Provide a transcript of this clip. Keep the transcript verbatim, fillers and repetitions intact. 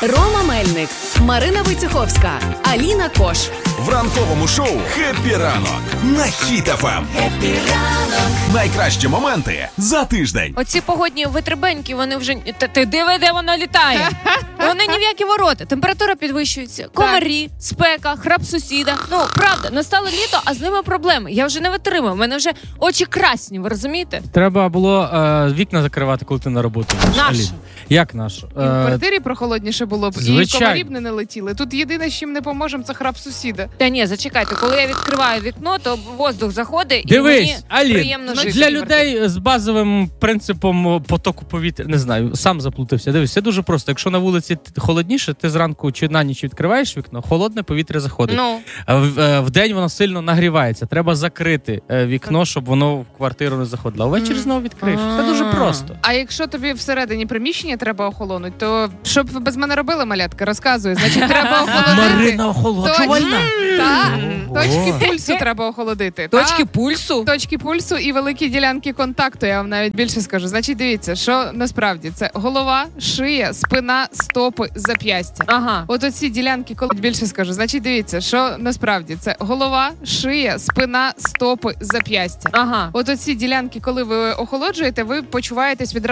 Рома Мельник, Марина Войцеховська, Аліна Кош. В ранковому шоу «Хеппі ранок» на Хіт еф ем. Хеппі ранок. Найкращі моменти за тиждень. Оці погодні витребеньки, вони вже... Та ти диви, де вона літає. Вони ні в які ворота. Температура підвищується. Комарі, спека, храп сусіда. Ну, правда, настало літо, а з ними проблеми. Я вже не витримую. У мене вже очі красні, ви розумієте? Треба було е, вікна закривати, коли ти на роботу. Нащо? Як наш? Е, І в квартирі прохолодніше було б, звичайно. і комарі б не налетіли. Тут єдине, з чим не поможемо, це храп сусіда. Та ні, зачекайте, коли я відкриваю вікно, то воздух заходить, і Дивись, мені Алін, приємно жити. для людей з базовим принципом потоку повітря, не знаю, сам заплутався. Дивись, це дуже просто. Якщо на вулиці холодніше, ти зранку чи на ніч відкриваєш вікно, холодне повітря заходить. Ну. В, в день воно сильно нагрівається. Треба закрити вікно, щоб воно в квартиру не заходило. А ввечері знову відкриєш. Це дуже просто. А якщо тобі всередині приміщення треба охолонути, то щоб ви без мене робили, малятка, розказую. Значить, треба охолодити. Марина охолоджувальна. Так, точки пульсу треба охолодити. Точки Та. пульсу? Точки пульсу і великі ділянки контакту, я вам навіть більше скажу. Значить, дивіться, що насправді це голова, шия, спина, стопи, зап'ястя. Ага. От оці ділянки, коли більше скажу. Значить, дивіться, що насправді це голова, шия, спина, стопи, зап'ястя. Ага. От оці ділянки, коли ви охолоджуєте, ви почуваєтесь відразу